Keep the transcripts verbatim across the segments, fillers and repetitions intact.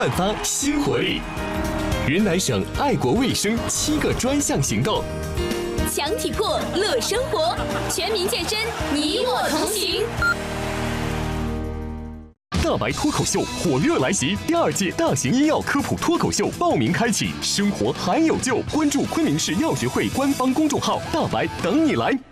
焕发新活力。云南省爱国卫生七个专项行动， 强体魄乐生活，全民健身你我同行。 大白脱口秀火热来袭，第二届大型医药科普脱口秀报名开启，生活还有救！关注昆明市药学会官方公众号“大白”，等你来。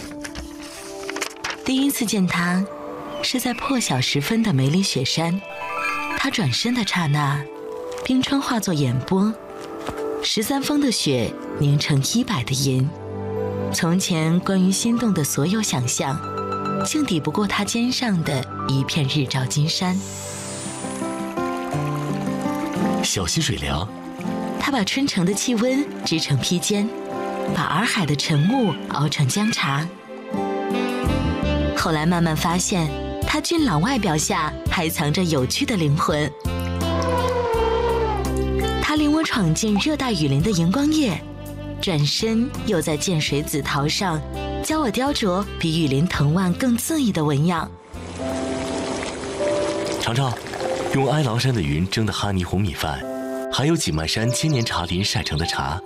第一次见他，是在破晓时分的梅里雪山。他转身的刹那，冰川化作眼波，十三峰的雪凝成一百的银。从前关于心动的所有想象，竟抵不过他肩上的一片日照金山。 小溪水凉， 他把春城的气温织成披肩，把洱海的晨雾熬成姜茶。后来慢慢发现，他俊朗外表下还藏着有趣的灵魂。他领我闯进热带雨林的荧光夜，转身又在涧水紫桃上教我雕琢比雨林藤蔓更恣意的纹样。 尝尝用哀牢山的云蒸的哈尼红米饭，还有景迈山千年茶林晒成的茶。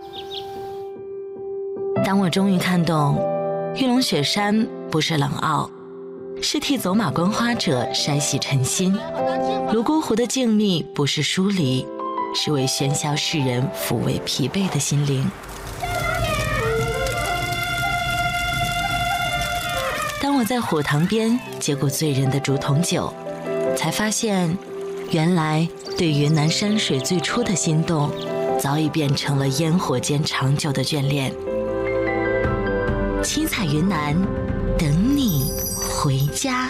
当我终于看懂，玉龙雪山不是冷傲，是替走马观花者筛洗尘心；泸沽湖的静谧不是疏离，是为喧嚣世人抚慰疲惫的心灵。当我在火塘边接过醉人的竹筒酒，才发现，原来对云南山水最初的心动，早已变成了烟火间长久的眷恋。七彩云南，等你回家。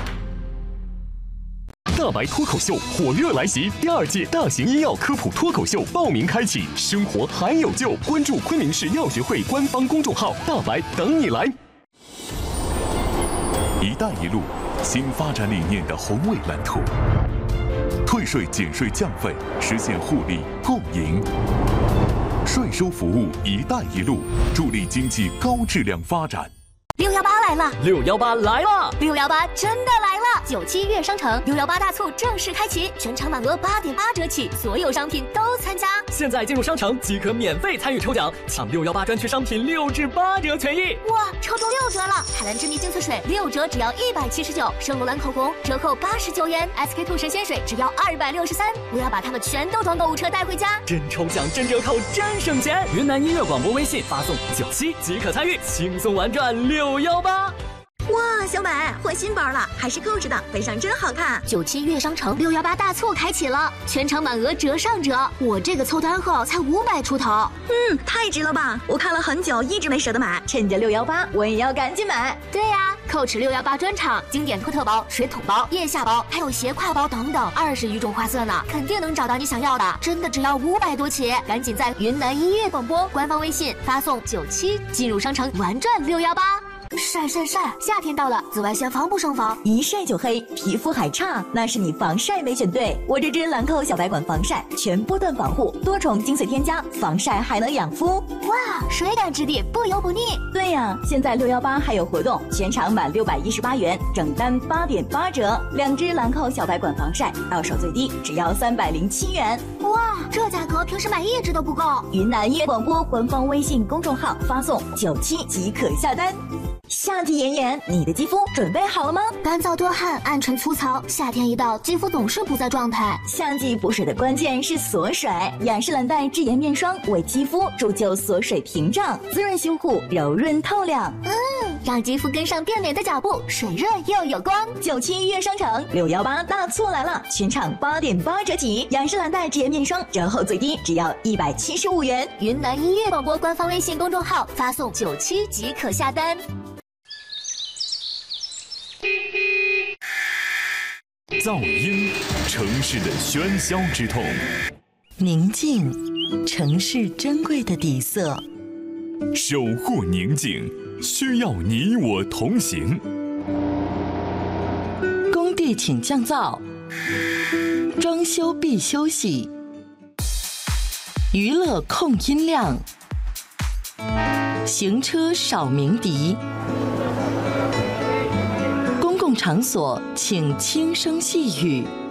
大白脱口秀火热来袭，第二届大型医药科普脱口秀报名开启，生活还有救！关注昆明市药学会官方公众号“大白”，等你来。 一带一路新发展理念的宏伟蓝图，退税减税降费，实现互利共赢。税收服务一带一路，助力经济高质量发展。 六幺八来了！ 六幺八来了！ 六幺八真的来了！九七悦商城六幺八大促正式开启，全场满额八点八折起，所有商品都参加。 现在进入商城即可免费参与抽奖，抢六幺八专区商品六至八折权益！ 哇，抽中六折了！海蓝之谜精粹水六折只要一百七十九，圣罗兰口红折扣八十九元 ，S K two 神仙水只要二百六十三。我要把它们全都装购物车带回家。 真抽奖，真折扣，真省钱！云南音乐广播微信发送九七即可参与，轻松玩转六幺八。 哇，小美换新包了，还是 Coach 的，背上真好看。 九七悦商城六幺八大促开启了，全场满额折上折，我这个凑单后才五百出头。 嗯，太值了吧！我看了很久，一直没舍得买，趁着六幺八，我也要赶紧买。 对呀、啊、，Coach 六幺八专场，经典托特包、水桶包、腋下包，还有斜挎包等等，二十余种花色呢，肯定能找到你想要的。真的只要五百多起，赶紧在云南音乐广播官方微信发送九七进入商城玩转六幺八。晒晒晒！夏天到了，紫外线防不胜防， 一晒就黑，皮肤还差，那是你防晒没选对。我这支兰蔻小白管防晒，全波段防护，多重精粹添加，防晒还能养肤。 哇，水感质地，不油不腻。 对呀、啊，现在六幺八还有活动，全场满六百一十八元，整单八点八折。两支兰蔻小白管防晒，到手最低只要三百零七元。 哇，这价格平时买一支都不够。 云南音乐广播官方微信公众号发送九七即可下单。夏季炎炎，你的肌肤准备好了吗？ 干燥多汗，暗沉粗糙，夏天一到，肌肤总是不在状态。 夏季补水的关键是锁水，雅诗兰黛智妍面霜为肌肤铸就锁水屏障，滋润修护，柔润透亮。 嗯，让肌肤跟上变美的脚步，水润又有光。 九七悦商城六幺八大促来了，全场八点八折起，雅诗兰黛智妍面霜折后最低只要一百七十五元。 云南音乐广播官方微信公众号发送九七即可下单。 噪音，城市的喧嚣之痛； 宁静，城市珍贵的底色。 守护宁静，需要你我同行。 工地请降噪，装修必休息。娱乐控音量，行车少鸣笛。公共场所请轻声细语。